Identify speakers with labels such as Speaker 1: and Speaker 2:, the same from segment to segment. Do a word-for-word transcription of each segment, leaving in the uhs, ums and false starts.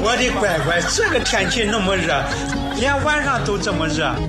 Speaker 1: 我的乖乖，这个天气那么热，连晚上都这么热。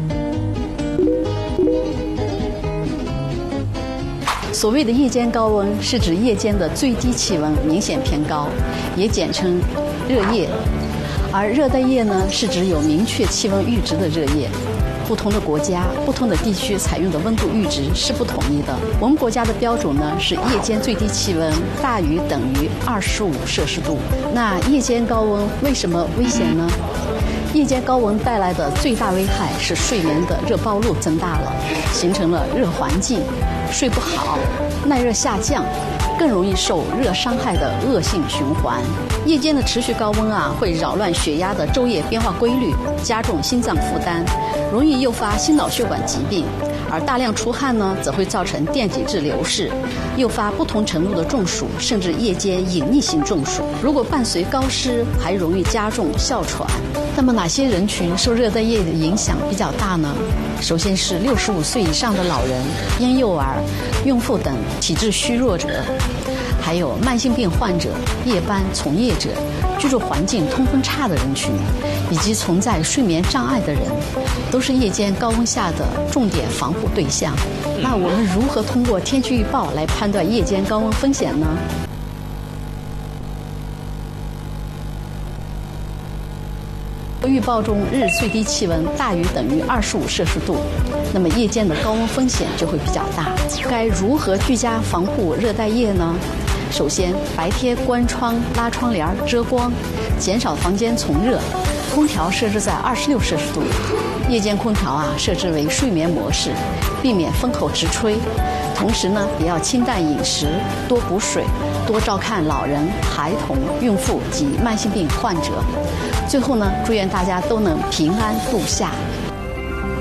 Speaker 2: 所谓的夜间高温，是指夜间的最低气温明显偏高，也简称热夜。而热带夜呢，是指有明确气温阈值的热夜。不同的国家、不同的地区采用的温度阈值是不统一的。我们国家的标准呢是夜间最低气温大于等于二十五摄氏度。那夜间高温为什么危险呢？夜间高温带来的最大危害是睡眠的热暴露增大了，形成了热环境，睡不好，耐热下降，更容易受热伤害的恶性循环。夜间的持续高温啊，会扰乱血压的昼夜变化规律，加重心脏负担，容易诱发心脑血管疾病。而大量出汗呢，则会造成电解质流失，诱发不同程度的中暑，甚至夜间隐匿性中暑。如果伴随高湿，还容易加重哮喘。那么哪些人群受热带夜的影响比较大呢？首先是六十五岁以上的老人、婴幼儿、孕妇等体质虚弱者，还有慢性病患者、夜班从业者、居住环境通风差的人群，以及存在睡眠障碍的人，都是夜间高温下的重点防护对象。那我们如何通过天气预报来判断夜间高温风险呢？预报中日最低气温大于等于二十五摄氏度，那么夜间的高温风险就会比较大。该如何居家防护热带夜呢？首先，白天关窗、拉窗帘、遮光，减少房间从热。空调设置在二十六摄氏度，夜间空调啊设置为睡眠模式，避免风口直吹。同时呢，也要清淡饮食，多补水，多照看老人、孩童、孕妇及慢性病患者。最后呢，祝愿大家都能平安度夏。